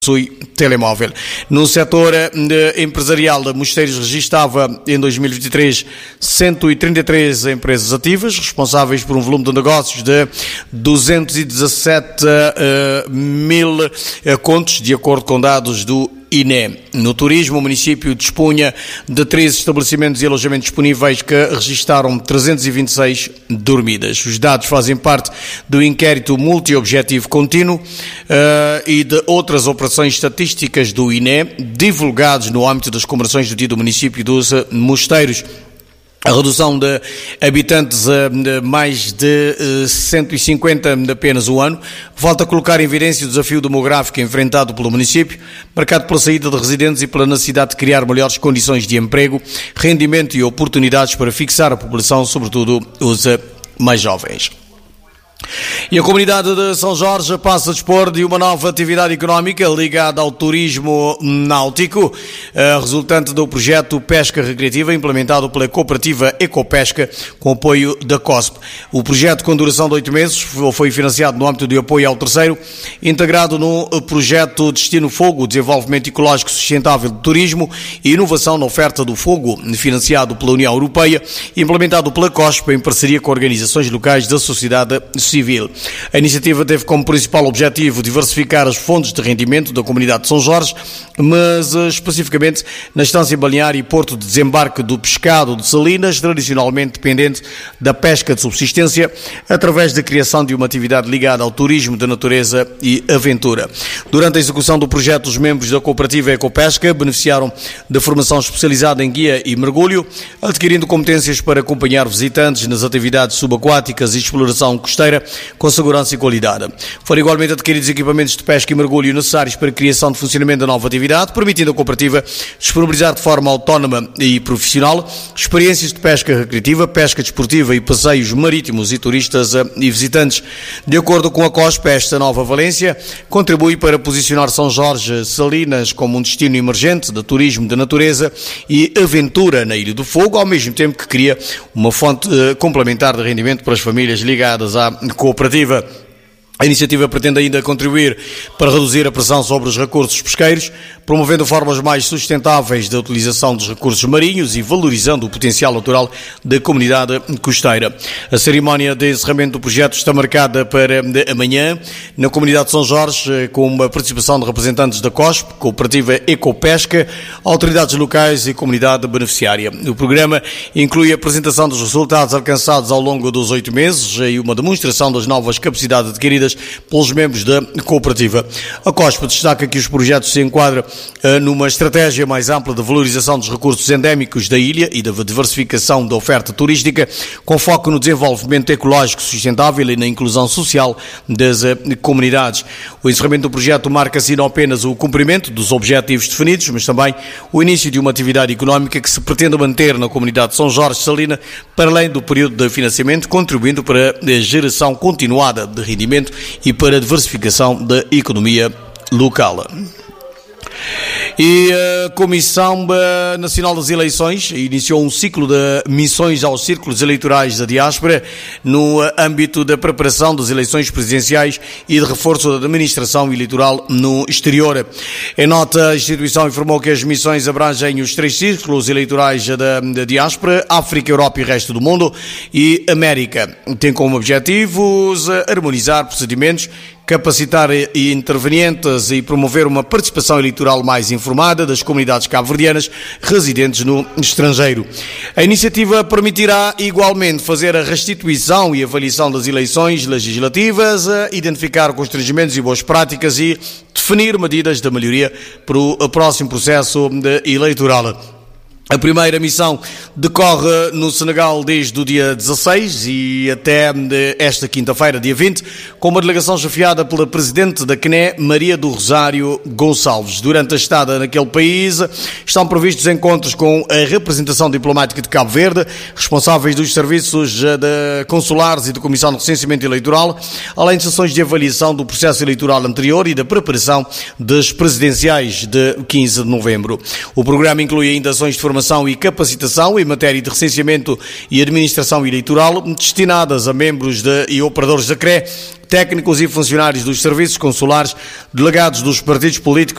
possui telemóvel. No setor empresarial, Mosteiros registava em 2023 133 empresas ativas, responsáveis por um volume de negócios de 217 mil contos, de acordo com dados do INE. No turismo, o município dispunha de 13 estabelecimentos e alojamentos disponíveis que registaram 326 dormidas. Os dados fazem parte do inquérito multi-objetivo contínuo e de outras operações estatísticas do INE, divulgados no âmbito das comemorações do Dia do Município dos Mosteiros. A redução de habitantes a mais de 150 apenas o ano volta a colocar em evidência o desafio demográfico enfrentado pelo município, marcado pela saída de residentes e pela necessidade de criar melhores condições de emprego, rendimento e oportunidades para fixar a população, sobretudo os mais jovens. E a comunidade de São Jorge passa a dispor de uma nova atividade económica ligada ao turismo náutico, resultante do projeto Pesca Recreativa implementado pela cooperativa Ecopesca com apoio da COSP. O projeto, com duração de 8 meses, foi financiado no âmbito de apoio ao terceiro, integrado no projeto Destino Fogo, Desenvolvimento Ecológico Sustentável de Turismo e Inovação na Oferta do Fogo, financiado pela União Europeia, implementado pela COSP em parceria com organizações locais da sociedade civil. A iniciativa teve como principal objetivo diversificar as fontes de rendimento da comunidade de São Jorge, mas especificamente na estância balnear e porto de desembarque do pescado de Salinas, tradicionalmente dependente da pesca de subsistência, através da criação de uma atividade ligada ao turismo de natureza e aventura. Durante a execução do projeto, os membros da cooperativa Ecopesca beneficiaram de formação especializada em guia e mergulho, adquirindo competências para acompanhar visitantes nas atividades subaquáticas e exploração costeira com segurança e qualidade. Foram igualmente adquiridos equipamentos de pesca e mergulho necessários para a criação de funcionamento da nova atividade, permitindo à cooperativa disponibilizar de forma autónoma e profissional experiências de pesca recreativa, pesca desportiva e passeios marítimos e turistas e visitantes. De acordo com a COSP, esta nova valência contribui para posicionar São Jorge Salinas como um destino emergente de turismo de natureza e aventura na Ilha do Fogo, ao mesmo tempo que cria uma fonte complementar de rendimento para as famílias ligadas à cooperativa. A iniciativa pretende ainda contribuir para reduzir a pressão sobre os recursos pesqueiros, promovendo formas mais sustentáveis da utilização dos recursos marinhos e valorizando o potencial natural da comunidade costeira. A cerimónia de encerramento do projeto está marcada para amanhã na comunidade de São Jorge, com a participação de representantes da COSP, cooperativa Ecopesca, autoridades locais e comunidade beneficiária. O programa inclui a apresentação dos resultados alcançados ao longo dos 8 meses e uma demonstração das novas capacidades adquiridas pelos membros da cooperativa. A COSP destaca que os projetos se enquadram numa estratégia mais ampla de valorização dos recursos endémicos da ilha e da diversificação da oferta turística, com foco no desenvolvimento ecológico sustentável e na inclusão social das comunidades. O encerramento do projeto marca-se não apenas o cumprimento dos objetivos definidos, mas também o início de uma atividade económica que se pretende manter na comunidade de São Jorge Salina para além do período de financiamento, contribuindo para a geração continuada de rendimento e para a diversificação da economia local. E a Comissão Nacional das Eleições iniciou um ciclo de missões aos círculos eleitorais da diáspora no âmbito da preparação das eleições presidenciais e de reforço da administração eleitoral no exterior. Em nota, a instituição informou que as missões abrangem os 3 círculos eleitorais da diáspora, África, Europa e resto do mundo e América. Tem como objetivos harmonizar procedimentos, capacitar intervenientes e promover uma participação eleitoral mais informada das comunidades cabo-verdianas residentes no estrangeiro. A iniciativa permitirá igualmente fazer a restituição e avaliação das eleições legislativas, identificar constrangimentos e boas práticas e definir medidas de melhoria para o próximo processo eleitoral. A primeira missão decorre no Senegal desde o dia 16 e até esta quinta-feira, dia 20, com uma delegação chefiada pela Presidente da CNE, Maria do Rosário Gonçalves. Durante a estada naquele país, estão previstos encontros com a representação diplomática de Cabo Verde, responsáveis dos serviços consulares e da Comissão de Recenseamento Eleitoral, além de sessões de avaliação do processo eleitoral anterior e da preparação das presidenciais de 15 de novembro. O programa inclui ainda ações de formação e capacitação em matéria de recenseamento e administração eleitoral destinadas a membros e operadores da CRE, técnicos e funcionários dos serviços consulares, delegados dos partidos políticos